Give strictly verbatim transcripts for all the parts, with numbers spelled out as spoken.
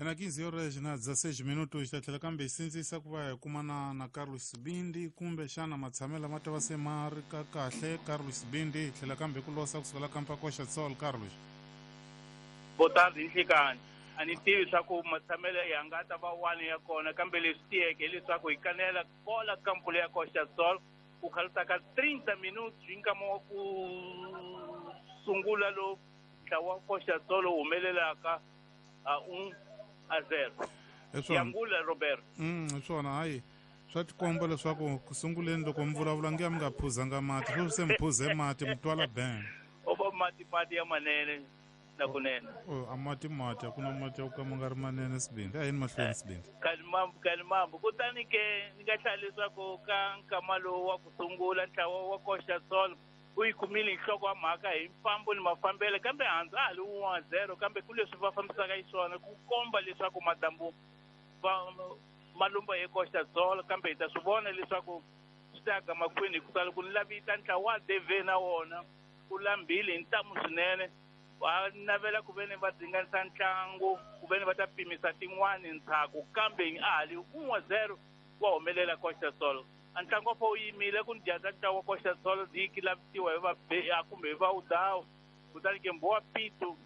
Ena quinze horas na dezesseis minutos tathlela kambe sindzisa ku va hi kuma na na Carlos Sibindi kumbe xana matshamela ma ta va se ma ri ka kahle. Carlos Sibindi hi tlhela kambe ku losa kusukela kampa koxa Tsol. Carlos, boa tarde nhlikani. A ni tivi swa ku matshamelo ya nga ta va wani ya kona kambe leswi tiyeke leswaku hi kanela bola kampulo ya koxa Tsol ku khalutaka trinta minutos hi nkama wa ku sungula lo ntlawa wa koxa Tsol wu humelelaka a un a zero. Yangula Robert. Mm, swona hayi swa tikomba leswaku ku sunguleni loko mi vulavula nge mi nga phuzanga mati swo se mi phuze mati mi twala bang. Ova mati mati ya manene na kunene. Oh, a mati mati a ku na mati ya ku ka ma nga ri manene Sibindi. A hi ni mahlweni Sibindi. Kalimambu kalimambu kutani ke ni nga hlaya leswaku ka nkama lowu wa ku sungula ntlawa wa koxa Tsol u yi kumile nhloko wa mhaka hi mfambo ni mafambele kambe handza hali wa zero kambe ku leswi va fambisaka hi swona ku komba leswaku madambu malumba hi koxa Tsol kambe hi ta swi vona leswaku swi ta ga makwini hikuva loko ni lavita ntlawa wa D V na wona ku lambile hi ntamu swinene va navela ku ve ni va dzinganisa ntlangu ku ve ni va ta pimisa tin'wani ntshaku kambe a hali un'we zero wa humelela koxa Tsol. Ntlangu wa wu yimile ku ndyaza ntlawa wa koxa Tsol diki lavitiwa hi va kumbe hi va udawu kutani ke mbowa Pitu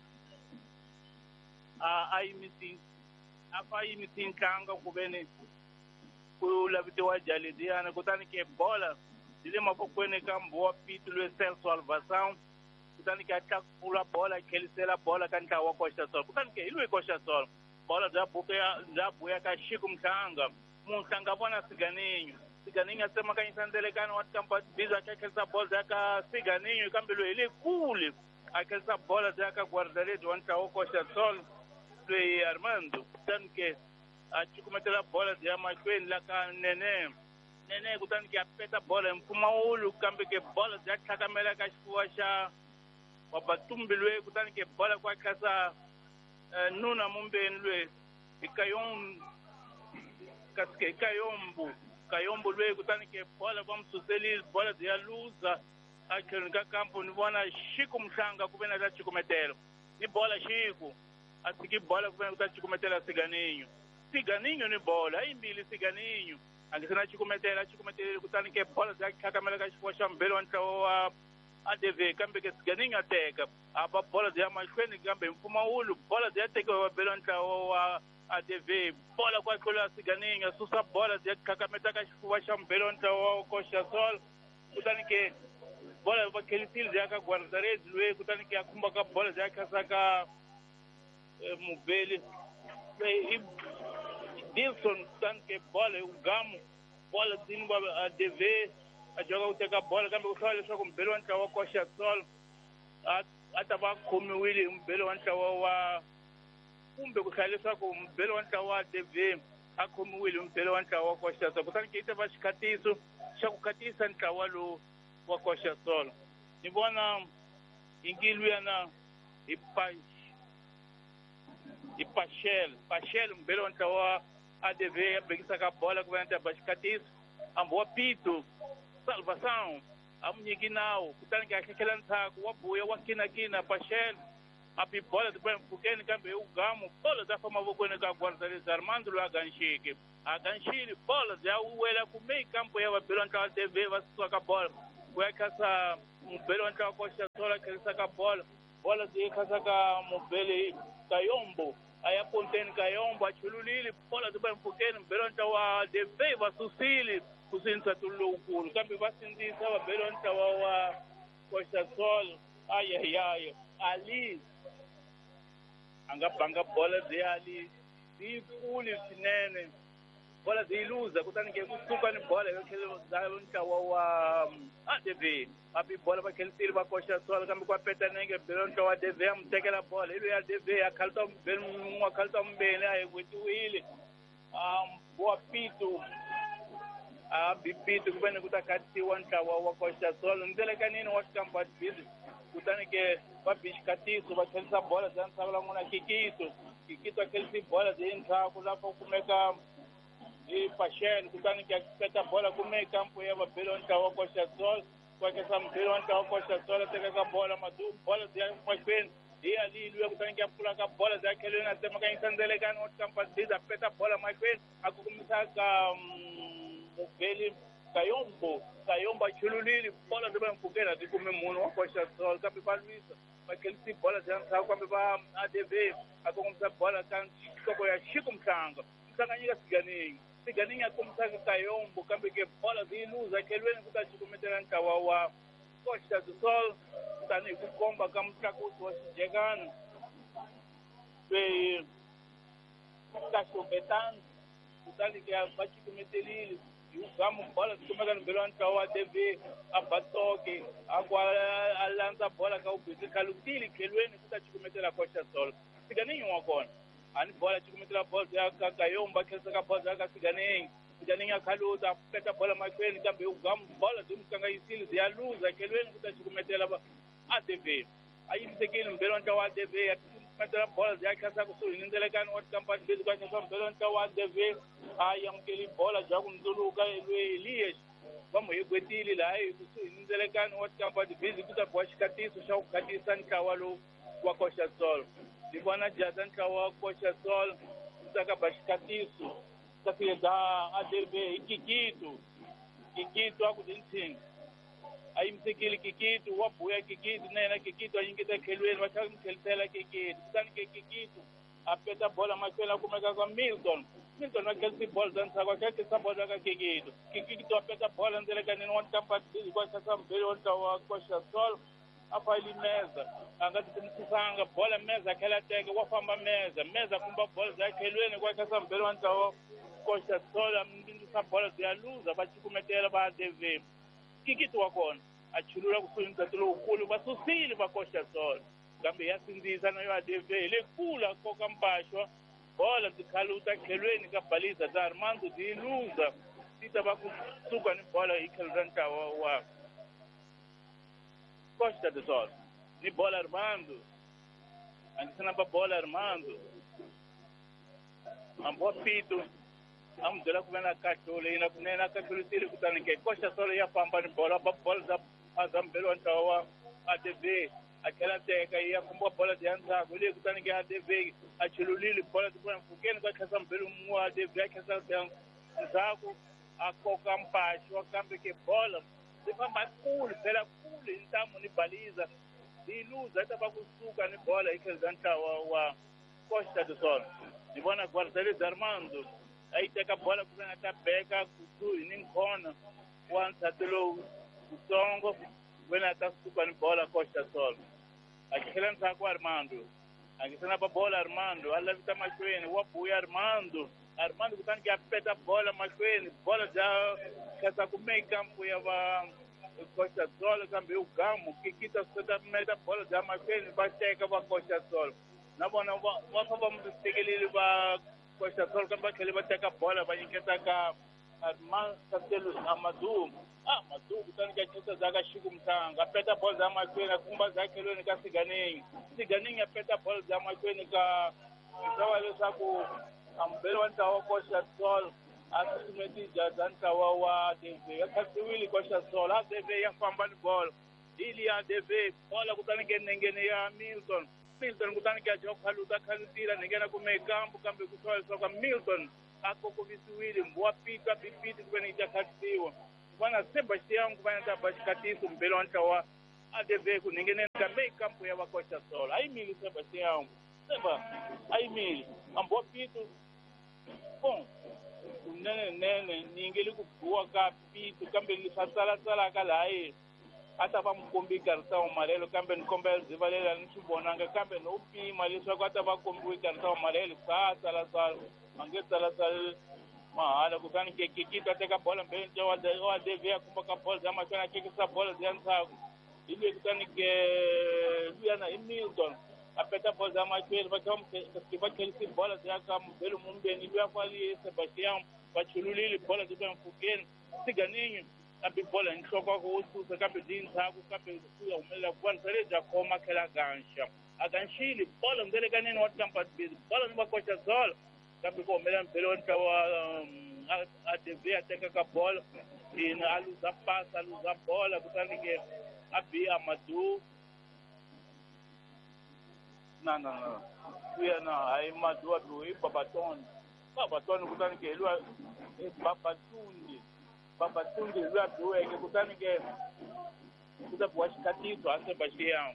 a a yimisi a fa yimisi ntlangu ku ve ni ku lavitiwa Jalediana kutani ke bola yi le mavokweni ka mbowa Pitu loyi Celso Alvação kutani ke a tlakula bola a khelisela bola ka ntlawa wa koxa Tsol kutani ke hi loyi koxa Tsol bola bya buya bya buya ka Xiku Mhlanga Mhlanga vona Siganinho Siganinho a tsemakanyisa ndzelekanyo wa Tampa Biza a khelisa bola ya ka Siganinho kambe loyi hi le kule a khelisa bola ya ka guardaledi wa ntlawa wa koxa Tsol loyi Armando kutani ke a cukumetela bola ya mahlweni la ka Nene Nene kutani ke a peta bola hi mpfumawulo kambe ke bola ya tlhakamela ka xifuva xa wa Batumbi loyi kutani ke bola kwa khasa nuna mumbeni loyi ikayom kaske kayombo kayombo loyi kutani ke bola va msuseli bola ya luza a tlhelweni ka kampo ni vona Xiku Mhlanga ku ve na ta cukumetela ni bola Xiku a tshiki bola ku ve na ku ta cukumetela Siganinho Siganinho ni bola a yimbile Siganinho a nge se na cukumetela cukumeteleli kutani ke bola ya tlhakamela ka xifuva xa mbheli wa ntlawa wa a D V kambe ke Siganinho a teka a va bola ya mahlweni kambe mpfumawulo bola ya tekiwa wa mbheli wa ntlawa wa a D V bola kwa tlula Siganinho susa bola ya tlhakameta ka xifuva xa mbheli wa ntlawa wa koxa Tsol kutani ke bola va khelisile ya ka guardaledi loyi kutani ke a khumba ka bola ya khasa ka mubeli i Dilson kutani ke bola ugamu bola dzini va a D V a joga ku teka bola kambe ku hlaya leswaku mbheli wa ntlawa wa koxa Tsol a ta va khomiwile hi mbheli wa ntlawa wa kumbe ku hlaya leswaku mbheli wa ntlawa wa D V a khomiwile mbheli wa ntlawa wa koxa Tsol kutani ke yi ta va xikhatiso xa ku khatisa ntlawa lowu wa koxa Tsol. Ni vona hi ngi luyana hi pa hi Pachel Pachel mbheli wa ntlawa wa a D V a bekisaka bola ku ve na ta ba xikhatiso a mbowa Pitu Salvação a mu nyiki nawu kutani ke a khekela ntshaku wa buya wa kinakina Pachel a bi bola ti mpfhukeni kambe hi ugamu bola za fa mavokweni ka guardaledi Armando loyi a ganxike a ganxile bola bya wela kume kampo ya vabheli wa ntlawa wa D V va susaka bola ku ya khasa mubheli wa ntlawa wa koxa Tsol a khelisaka bola bola byi khasaka mubheli Kayombo a ya ponteni Kayombo a chululile bola ti mpfhukeni mbheli wa ntlawa wa D V va susile ku sindzisa tulo lowukulu kambe va sindzisa vabheli wa ntlawa wa koxa Tsol ayayaya Ali a nga banga bola byi Ali byi kule swinene bola byi luza kutani ke kusuka ni bola yo khelisa ntlawa wa a D V a bi bola va khelisile va koxa Tsol kambe kwa peta nenge mbheli wa ntlawa wa D V a mu tekela bola hi loyi ya D V a khalisa mbheli mun'we a khalisa mbeni a hewetiwile a mbowa Pitu a bi Pitu ku ve ni ku ta khatisiwa ntlawa wa koxa Tsol ndzelekanini wa xikampa busy kutani ke va bi xikhatiso va khelisa bola bya ntshaku la n'wina Kikiso Kikiso a khelisi bola byi ntshaku laha ku kumeka hi Pachel kutani ke a peta bola kume kampo ya vabheli wa ntlawa wa koxa Tsol ku khensa mbheli wa ntlawa wa koxa Tsol a tekaka bola madu bola byi ya mahlweni e ali lui kutani ke pula ka bola za kelo na tema ka insandele kan ot kampa diza peta bola mai kwen akukumisa ka beli kayombo kayomba chululili bola de mpukela de kume muno wa kocha sol ka pa luisa makelsi bola za sa kwa ba adv akukumisa bola kan ko ya shikum kanga msanganyika sigani sigani akumisa kayombo kambe ke bola ziluza kelweni kutachukumetela nkawawa kocha sol tani kukomba kamtakuti wasijekana pe kashombetani kutani ke bachikumetelile yugamu bola tukumeka nbelwan kawa dv abatoke akwa alanza bola ka ubiti kalutili kelweni kutachikumetela kocha sol siganingi wakona ani bola chikumetela bola ya kayomba kesa ka bola ka siganingi siganingi akaluta peta bola makweni kambe ugamu bola dumkanga isili ziyaluza kelweni kutachikumetela ba adv ayimsekile mbelwan kawa adv metela bola ziyakhasa kusuli nindelekani wat kampani bezi kwa nyasa mbelwan kawa adv ayamkeli bola jakumzuluka elwe elias vamos yegwetili la hayi kusuli nindelekani wat kampani bezi kuta bwashikatiso shawukatisa nkawalo wa kocha sol libona jazan kawa kocha sol saka bashikatiso safia da adv ikikitu kikitu akudintinga ayimsekile kikitu wabuya kikitu nena kikitu ayingita kelweni wachakumkhelisela kikitu kutani ke kikitu apeta bola makwela kumeka kwa milton milton wakelsi bola zansakwa kakisa bola ka kikitu kikitu apeta bola nzeleka nini wantampatili kwa sasa mbele wanta wa kosha sol afaili meza angati kumsisanga bola meza kela teke wafamba meza meza kumba bola za kelweni kwa sasa mbele wanta wa kosha sol ambindu sa bola ziyaluza bachikumetela ba adv kikitu wakona achulula kusuli mtatulo ukulu basusili bakosha sol kambe yasinzisa nayo adv lekula koka mpashwa bola zikhaluta khelweni kabhaliza za armando ziluza sita bakusuka ni bola ikhaluta ntawa wa costa de sol ni bola armando angisana ba bola armando ambo pito amdela kumena katole ina kunena katulitili kutanike kocha solo ya pamba ni bola ba bola za azambelo ntawa adv akela teka ya kumba bola janza kule kutanike adv achululili bola tupana fukeni kwa kasa mbelo mu adv akasa tang nzako akoka mpashwa kambe ke bola sifamba kule phela kule intamu ni baliza diluza tabakusuka ni bola ikezanta wa wa costa do sol nibona Guardares Armando ayiteka bola kubena tabeka kusuli ninkhona wansatelo usongo wena tasuka ni bola costa sol akikhela ntsako Armando akisana ba bola Armando alavita machweni wabuya Armando Armando kutani ke apeta bola machweni bola ja kasa kumeka campo ya ba costa sol kambe ugamu kikita sota meta bola ja machweni bateka ba costa sol nabona wafamba mtekelele ba costa sol kamba khele bateka bola bayinketa ka Armand Castelo Amadou ah Amadou kutani ke chisa zaka shiku mtanga apeta bola za machweni kumba zakelweni ka siganingi siganingi apeta bola za machweni ka zawale saku ambelo ntawa costa sol asikumeti jazanta wa wa dv yakasiwili costa sol adv yafamba ni bola ili ya dv bola kutani ke nengene ya Milton Milton kutani ke jokhaluta khalutila nengena kumekambu kambe kusola soka Milton akoko visiwili mbwa pika bipiti kubena ijakhatiwa bwana Sebastian kubana tabashikatiso mbelo ntawa adv kunengene kambe kampu ya costa sol ayimili Sebastian seba ayimili ambwa pitu bom nene nene ningeli kubuwa ka pitu kambe lisasala sala kalaye ata bamkombi karta umarelo kambe nkombe zivalela nishibonanga kambe no pima leswaku ata bakombi karta umarelo sa sala sala mange sala sala mahala kutani ke kikita teka bola mbele njawa wa devia kumba ka bola zama kana kikisa bola zianza ile kutani ke Luana Hamilton apeta bola zama kweli bakam kiba kelsi bola zaka mbele mumbe ni bya kwali Sebastian bachululili bola ziba mfukeni siganingi kambe bola nhloko ko ususa kambe dinthako kambe kuya umela kwanzereja khoma khela gansha aganshili bola ngele kaneni wat kampa bola ni bakocha zol kambe ko umela mbele ntawa adv ateka ka bola ina aluza pasa aluza bola kutani ke abi Amadou não, não, não. Kuya na aí madua do e babaton. Babaton kutani ke lua e babatundi. Babatundi lua do e que kutani ke kuda boas catito a Sebastião.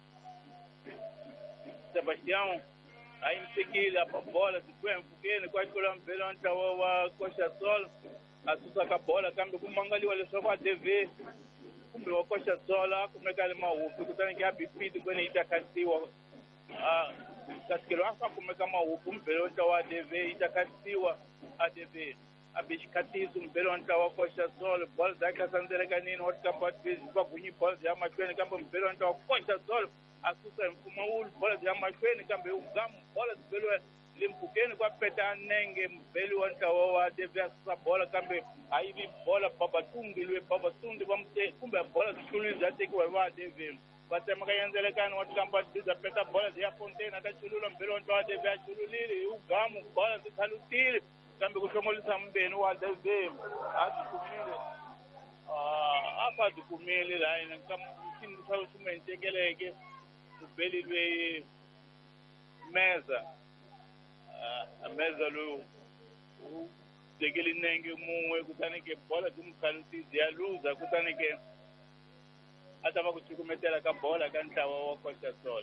Sebastião aí msekile a bola de quem porque quase que o Verão tava coxa sol a susa ka bola kambe kumangali wale só a T V. Kumbe wa coxa sola como é que ele mau kutani ke abipidi quando itakasiwa ah kaskilo afa como é que mau kumbe wa T V itakasiwa a T V abishikatizo mbele wantawa coxa sol bola da kasandere kanini hot kampa ba kunyi bola ya machweni kamba mbele wantawa coxa sol asusa mfumaulu bola ya machweni kambe ugamu bola mbele limpukeni kwa peta nenge mbele wantawa wa T V asusa bola kambe aivi bola babatungi lwe babatungi bamte kumbe bola tuliza teki wa T V batema kayenzele kan hot kampa diza peta bola ya fontaine atachulula mbele wantawa T V achululile ugamu bola zikhalutile kambe kuhlomolisa mbeni wa T V asikumile ah apa dikumile la ina kam sinu sa usumentekeleke ubelilwe meza ah meza lo dekeli nenge muwe kutanike bola dimkhaluti dialuza kutanike ataba kuchukumetela ka bola kantawa wa Coxa Sol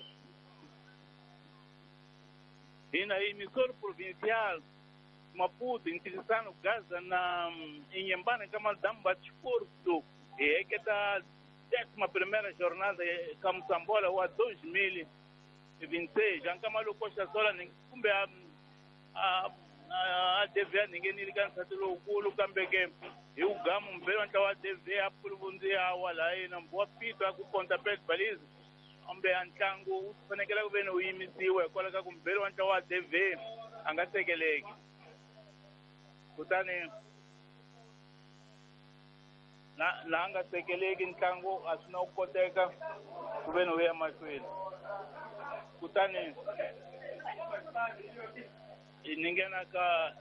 ina hii misoro provincial Maputo, Intilisano, Gaza, na Inhambane, kama damba Porto, e que da décima primeira jornada, como Sambola, o dois mil e vinte e seis, já kama lo Coxa Sola, kumbe a a a T V, ninguém nem cansa de loucura, kambe que eu gamo um belo então a T V, a pulvundia, a wala aí, não boa pito, a pontapé de baliza, ambe antango, o fanekela vem o imisiwe, coloca com belo então a T V, angatekeleke. Kutani na na anga tekeleki ntlangu asina u koteka ku ve no ya mahlweni kutani iningena ka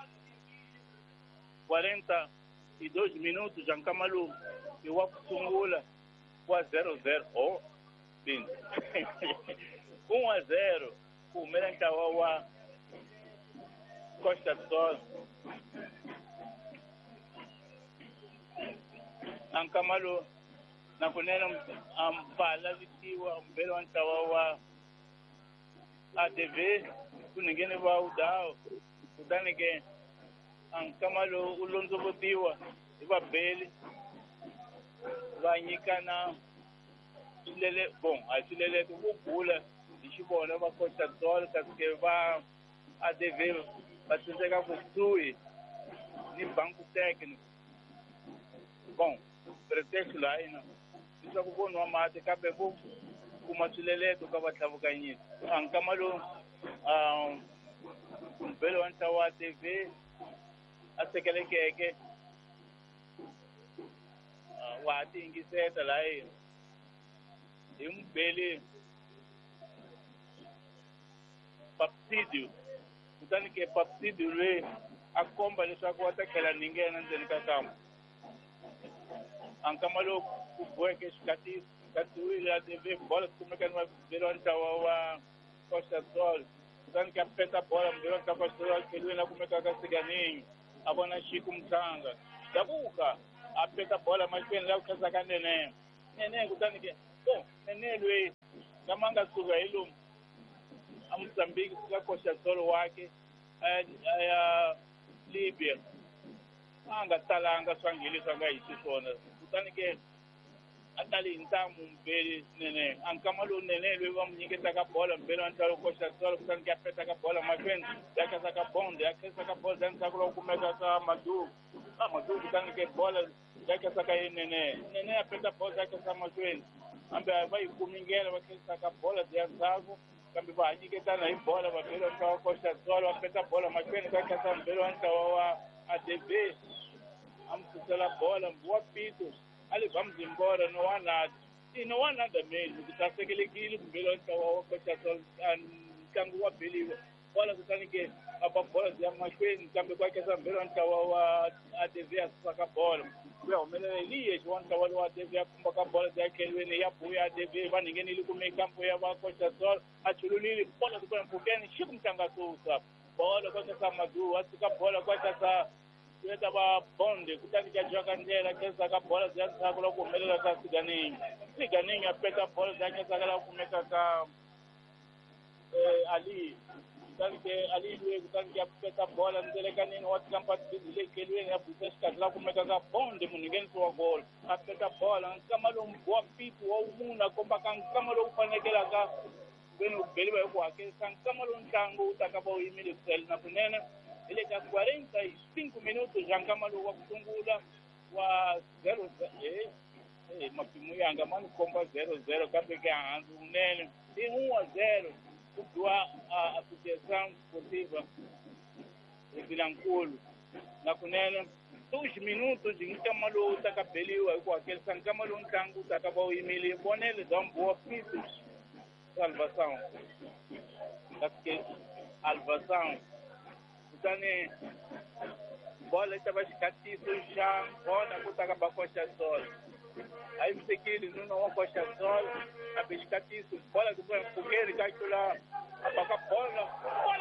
quarenta e dois minutos já nkamalu iwa kusungula kwa zero zero oh bin um a zero ku melenta wa Costa Sol ankamalo na kunena ampala vitiwa mbele wantawa wa A T V kuningene wa udao kudanike ankamalo ulonzo votiwa iba beli vanyikana silele bom asilele kubula ishibona va Costa Sol kaske va A T V batizeka kutsui ni banco técnico bom pretexto lá ina isso que vou no mate cabebo kuma silele to kaba tlavukanyisa ankamalo um mbelo anta wa T V asekelekeke wa tingiseta la ina imbele papsidio kutani ke papsidio le akomba leswaku watakela ningena ndzeni ka kampo ankamalo kubweke xikati katiwile a T V bola kumeka ni mabelo ntawa wa Costa Sol kutani ke apeta bola mbelo ntawa Costa Sol keliwe na kumeka ka siganingi abona Chico Mtanga dabuka apeta bola machweni la kucheza ka nene nene kutani ke bon nene lwe kama ngasuka hilo Mozambique kuka Costa Sol wake aya Libya anga talanga swangili swanga isisona kutani ke atali ntamu mbele nene ankamalo nene lwe wamnyiketa ka bola mbele antalo Costa Sol kutani ke apeta ka bola machweni yakasa ka bonde yakasa ka bola ntakula kumeka ka madu ah madu kutani ke bola yakasa ka nene nene apeta bola yakasa machweni ambe vai kumingela wakesa ka bola ya sago kambe ba anyiketa na bola ba mbele antalo Costa Sol apeta bola machweni yakasa mbele antalo wa A T V amkusela bola mbua pito ali vamos embora não há nada e não há nada mesmo que está sekelekile mbele antalo Costa Sol kangu wa beliwa bola kutani ke apa bola ya mashweni kambe kwake sambelo ntawa wa adv asaka bola kuya umele liye wanta wale wa adv akumba ka bola ya kelweni ya buya adv vaningeni ili kume kampo ya ba kocha sol achululili bola kwa mpukeni shiku mtangazo sa bola kwa sasa madu asika bola kwa sasa yeta ba bonde kutani ka joka ndela kesa ka bola ya sakula kumelela ka siganingi siganingi apeta bola ya sakala kumeka ka eh, ali kutani ali yule kutani apeta bola ndele kanini watu kampa ile kelweni ya buteska la kumeka ka bonde muningeni so gol apeta bola kama lo mbwa pitu wa umuna komba kan kama lo kufanekela ka beno beliba yuko ake kan kama lo ntango utakaba uimile kuseli na kunene ile ka quarenta e cinco minutos já kama lo wa kutungula wa zero eh eh mapimu yanga mano komba zero zero kambe ke anzu unene e um a zero kudwa a associação esportiva de Vilanculo na kunene dois minutos em kama lo utakabeliwa yuko ake kan kama lo ntango utakaba uimile bonele dambo pitu salvação porque salvação Tane bola estava escatiço já bola kutaka bakosha sol aí você que ele não não bakosha sol a escatiço bola do pukeri kakula abaka bola